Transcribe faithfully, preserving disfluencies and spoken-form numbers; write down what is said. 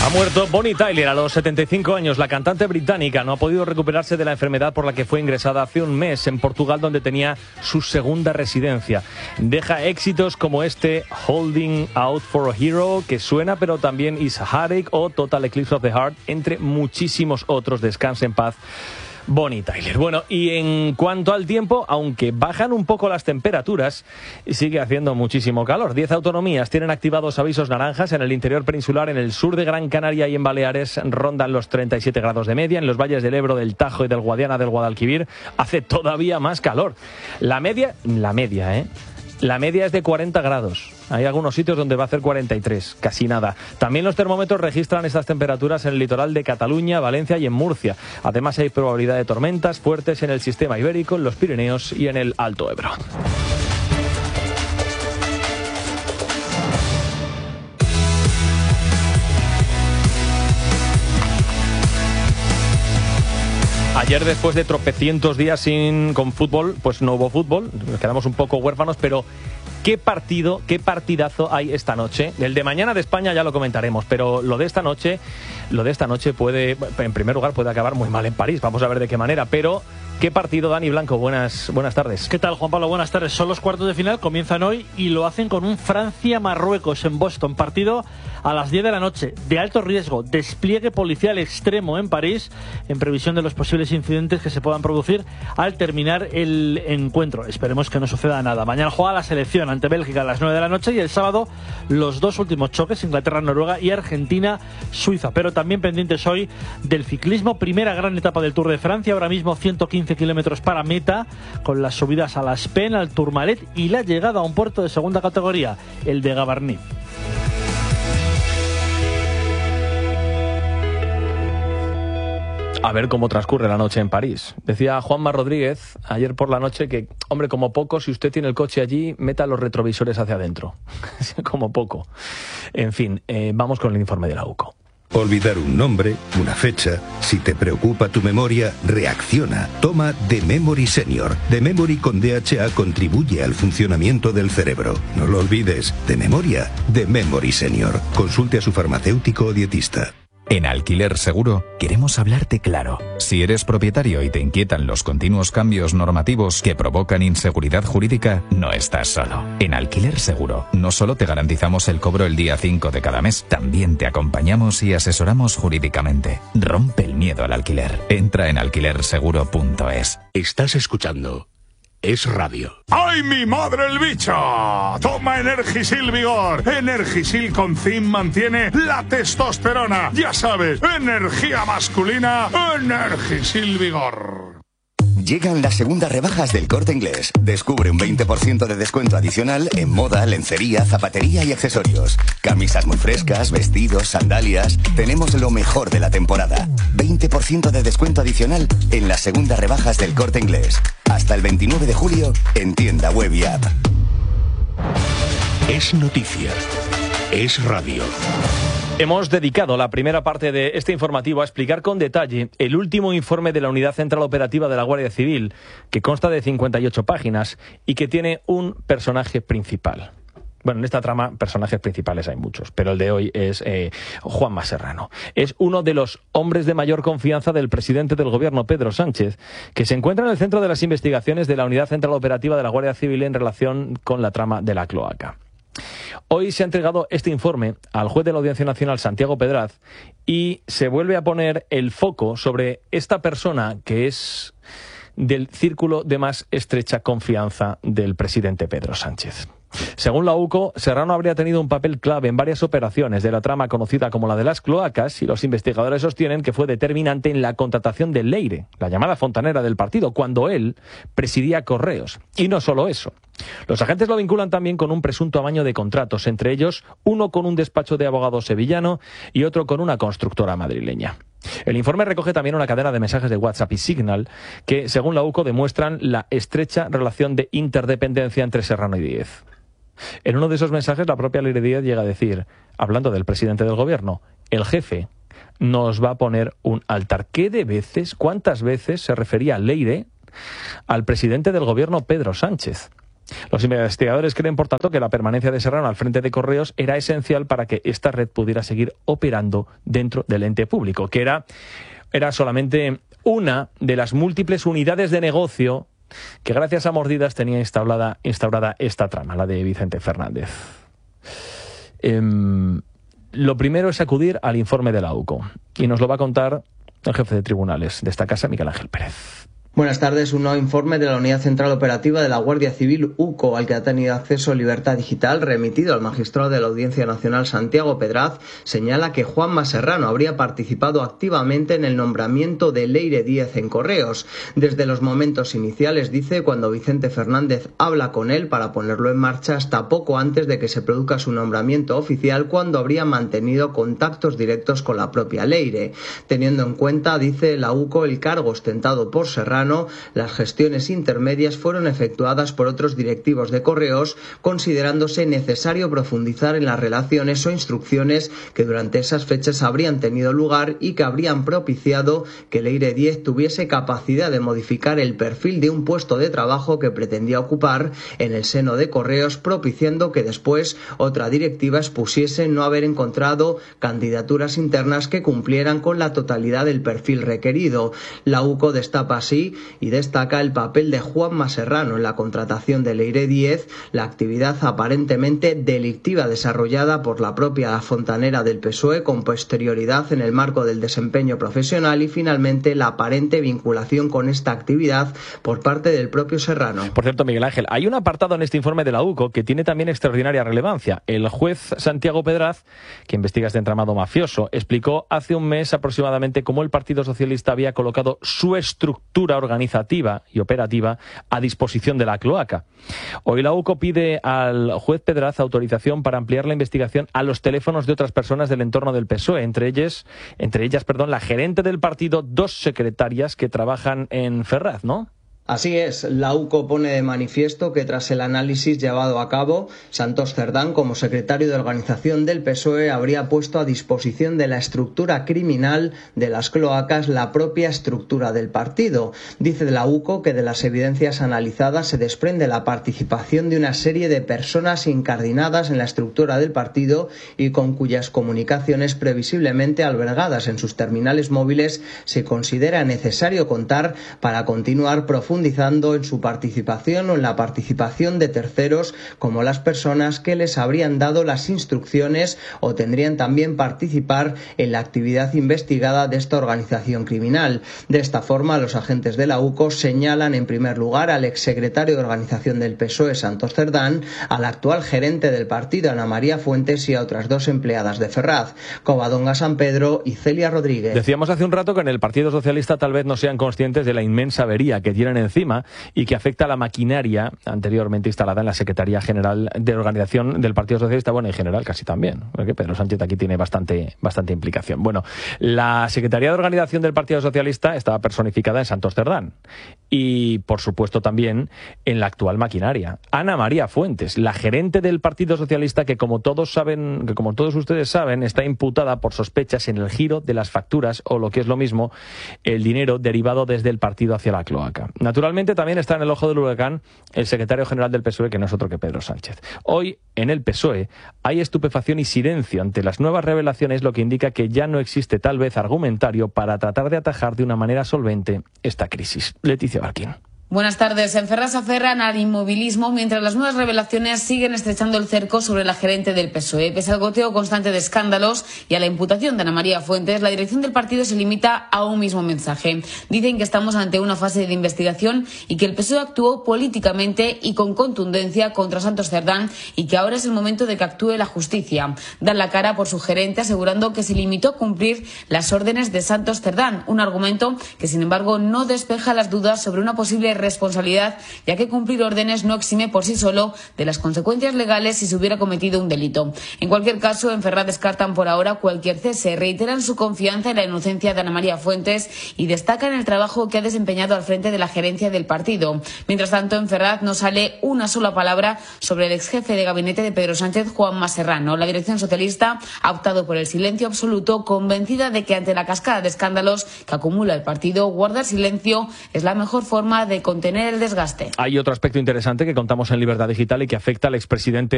Ha muerto Bonnie Tyler a los setenta y cinco años. La cantante británica no ha podido recuperarse de la enfermedad por la que fue ingresada hace un mes en Portugal, donde tenía su segunda residencia. Deja éxitos como este Holding Out for a Hero, que suena, pero también Is a Heartache o Total Eclipse of the Heart, entre muchísimos otros. Descanse en paz, Bonnie Tyler. Bueno, y en cuanto al tiempo, aunque bajan un poco las temperaturas, sigue haciendo muchísimo calor. Diez autonomías tienen activados avisos naranjas. En el interior peninsular, en el sur de Gran Canaria y en Baleares rondan los treinta y siete grados de media. En los valles del Ebro, del Tajo y del Guadiana, del Guadalquivir hace todavía más calor. La media, la media, ¿eh? La media es de cuarenta grados. Hay algunos sitios donde va a hacer cuarenta y tres, casi nada. También los termómetros registran estas temperaturas en el litoral de Cataluña, Valencia y en Murcia. Además hay probabilidad de tormentas fuertes en el sistema ibérico, en los Pirineos y en el Alto Ebro. Ayer, después de tropecientos días sin con fútbol, pues no hubo fútbol, nos quedamos un poco huérfanos, pero qué partido, qué partidazo hay esta noche. El de mañana de España ya lo comentaremos, pero lo de esta noche, lo de esta noche puede, en primer lugar, puede acabar muy mal en París. Vamos a ver de qué manera, pero qué partido, Dani Blanco. Buenas, buenas tardes. ¿Qué tal, Juan Pablo? Buenas tardes. Son los cuartos de final, comienzan hoy y lo hacen con un Francia-Marruecos en Boston. Partido a las diez de la noche, de alto riesgo, despliegue policial extremo en París, en previsión de los posibles incidentes que se puedan producir al terminar el encuentro. Esperemos que no suceda nada. Mañana juega la selección ante Bélgica a las nueve de la noche y el sábado los dos últimos choques, Inglaterra-Noruega y Argentina-Suiza. Pero también pendientes hoy del ciclismo, primera gran etapa del Tour de Francia, ahora mismo ciento quince kilómetros para meta, con las subidas a la Aspen, al Tourmalet y la llegada a un puerto de segunda categoría, el de Gavarnie. A ver cómo transcurre la noche en París. Decía Juanma Rodríguez ayer por la noche que, hombre, como poco, si usted tiene el coche allí, meta los retrovisores hacia adentro. Como poco. En fin, eh, vamos con el informe de la U C O. Olvidar un nombre, una fecha. Si te preocupa tu memoria, reacciona. Toma The Memory Senior. The Memory con D H A contribuye al funcionamiento del cerebro. No lo olvides. De memoria, The Memory Senior. Consulte a su farmacéutico o dietista. En Alquiler Seguro queremos hablarte claro. Si eres propietario y te inquietan los continuos cambios normativos que provocan inseguridad jurídica, no estás solo. En Alquiler Seguro no solo te garantizamos el cobro el día cinco de cada mes, también te acompañamos y asesoramos jurídicamente. Rompe el miedo al alquiler. Entra en alquiler seguro punto es. Estás escuchando Es Radio. ¡Ay, mi madre el bicho! Toma Energisil Vigor. Energisil con zinc mantiene la testosterona. Ya sabes, energía masculina, Energisil Vigor. Llegan las segundas rebajas del Corte Inglés. Descubre un veinte por ciento de descuento adicional en moda, lencería, zapatería y accesorios. Camisas muy frescas, vestidos, sandalias. Tenemos lo mejor de la temporada. veinte por ciento de descuento adicional en las segundas rebajas del Corte Inglés. Hasta el veintinueve de julio en tienda web y app. Es noticia. Es radio. Hemos dedicado la primera parte de este informativo a explicar con detalle el último informe de la Unidad Central Operativa de la Guardia Civil, que consta de cincuenta y ocho páginas y que tiene un personaje principal. Bueno, en esta trama personajes principales hay muchos, pero el de hoy es eh, Juanma Serrano. Es uno de los hombres de mayor confianza del presidente del gobierno, Pedro Sánchez, que se encuentra en el centro de las investigaciones de la Unidad Central Operativa de la Guardia Civil en relación con la trama de la cloaca. Hoy se ha entregado este informe al juez de la Audiencia Nacional, Santiago Pedraz, y se vuelve a poner el foco sobre esta persona que es del círculo de más estrecha confianza del presidente Pedro Sánchez. Según la U C O, Serrano habría tenido un papel clave en varias operaciones de la trama conocida como la de las cloacas, y los investigadores sostienen que fue determinante en la contratación de Leire, la llamada fontanera del partido, cuando él presidía Correos. Y no solo eso. Los agentes lo vinculan también con un presunto amaño de contratos, entre ellos uno con un despacho de abogados sevillano y otro con una constructora madrileña. El informe recoge también una cadena de mensajes de WhatsApp y Signal que, según la U C O, demuestran la estrecha relación de interdependencia entre Serrano y Díez. En uno de esos mensajes, la propia Leire Díez llega a decir, hablando del presidente del gobierno, el jefe nos va a poner un altar. ¿Qué de veces, cuántas veces se refería Leire al presidente del gobierno, Pedro Sánchez? Los investigadores creen, por tanto, que la permanencia de Serrano al frente de Correos era esencial para que esta red pudiera seguir operando dentro del ente público, que era, era solamente una de las múltiples unidades de negocio que gracias a mordidas tenía instaurada, instaurada esta trama, la de Vicente Fernández. Eh, lo primero es acudir al informe de la U C O y nos lo va a contar el jefe de tribunales de esta casa, Miguel Ángel Pérez. Buenas tardes. Un nuevo informe de la Unidad Central Operativa de la Guardia Civil U C O, al que ha tenido acceso Libertad Digital, remitido al magistrado de la Audiencia Nacional Santiago Pedraz, señala que Juanma Serrano habría participado activamente en el nombramiento de Leire Díez en Correos. Desde los momentos iniciales, dice, cuando Vicente Fernández habla con él para ponerlo en marcha, hasta poco antes de que se produzca su nombramiento oficial, cuando habría mantenido contactos directos con la propia Leire. Teniendo en cuenta, dice la U C O, el cargo ostentado por Serrano, las gestiones intermedias fueron efectuadas por otros directivos de Correos, considerándose necesario profundizar en las relaciones o instrucciones que durante esas fechas habrían tenido lugar y que habrían propiciado que Leire Díez tuviese capacidad de modificar el perfil de un puesto de trabajo que pretendía ocupar en el seno de Correos, propiciando que después otra directiva expusiese no haber encontrado candidaturas internas que cumplieran con la totalidad del perfil requerido. La U C O destapa así y destaca el papel de Juanma Serrano en la contratación de Leire Díez, la actividad aparentemente delictiva desarrollada por la propia fontanera del P S O E con posterioridad en el marco del desempeño profesional y finalmente la aparente vinculación con esta actividad por parte del propio Serrano. Por cierto, Miguel Ángel, hay un apartado en este informe de la U C O que tiene también extraordinaria relevancia. El juez Santiago Pedraz, que investiga este entramado mafioso, explicó hace un mes aproximadamente cómo el Partido Socialista había colocado su estructura organizativa y operativa a disposición de la cloaca. Hoy la U C O pide al juez Pedraz autorización para ampliar la investigación a los teléfonos de otras personas del entorno del P S O E, entre ellas, entre ellas, perdón, la gerente del partido, dos secretarias que trabajan en Ferraz, ¿no? Así es, la U C O pone de manifiesto que tras el análisis llevado a cabo, Santos Cerdán, como secretario de organización del P S O E, habría puesto a disposición de la estructura criminal de las cloacas la propia estructura del partido. Dice la U C O que de las evidencias analizadas se desprende la participación de una serie de personas incardinadas en la estructura del partido y con cuyas comunicaciones previsiblemente albergadas en sus terminales móviles se considera necesario contar para continuar profundizando en su participación o en la participación de terceros, como las personas que les habrían dado las instrucciones o tendrían también participar en la actividad investigada de esta organización criminal. De esta forma, los agentes de la U C O señalan en primer lugar al exsecretario de organización del P S O E, Santos Cerdán, al actual gerente del partido, Ana María Fuentes, y a otras dos empleadas de Ferraz, Covadonga San Pedro y Celia Rodríguez. Decíamos hace un rato que en el Partido Socialista tal vez no sean conscientes de la inmensa avería que tienen en encima y que afecta a la maquinaria anteriormente instalada en la Secretaría General de Organización del Partido Socialista, bueno, en general casi también, porque Pedro Sánchez aquí tiene bastante, bastante implicación. Bueno, la Secretaría de Organización del Partido Socialista estaba personificada en Santos Cerdán y, por supuesto, también en la actual maquinaria. Ana María Fuentes, la gerente del Partido Socialista, que como todos saben, que como todos ustedes saben, está imputada por sospechas en el giro de las facturas o, lo que es lo mismo, el dinero derivado desde el partido hacia la cloaca. Naturalmente también está en el ojo del huracán el secretario general del P S O E, que no es otro que Pedro Sánchez. Hoy, en el P S O E, hay estupefacción y silencio ante las nuevas revelaciones, lo que indica que ya no existe tal vez argumentario para tratar de atajar de una manera solvente esta crisis. Leticia Barquín. Buenas tardes. En Ferraz se aferran al inmovilismo mientras las nuevas revelaciones siguen estrechando el cerco sobre la gerente del P S O E. Pese al goteo constante de escándalos y a la imputación de Ana María Fuentes, la dirección del partido se limita a un mismo mensaje. Dicen que estamos ante una fase de investigación y que el P S O E actuó políticamente y con contundencia contra Santos Cerdán y que ahora es el momento de que actúe la justicia. Dan la cara por su gerente asegurando que se limitó a cumplir las órdenes de Santos Cerdán, un argumento que sin embargo no despeja las dudas sobre una posible responsabilidad, ya que cumplir órdenes no exime por sí solo de las consecuencias legales si se hubiera cometido un delito. En cualquier caso, en Ferraz descartan por ahora cualquier cese, reiteran su confianza en la inocencia de Ana María Fuentes y destacan el trabajo que ha desempeñado al frente de la gerencia del partido. Mientras tanto, en Ferraz no sale una sola palabra sobre el exjefe de gabinete de Pedro Sánchez, Juanma Serrano. La dirección socialista ha optado por el silencio absoluto, convencida de que ante la cascada de escándalos que acumula el partido, guardar silencio es la mejor forma de contener el desgaste. Hay otro aspecto interesante que contamos en Libertad Digital y que afecta al expresidente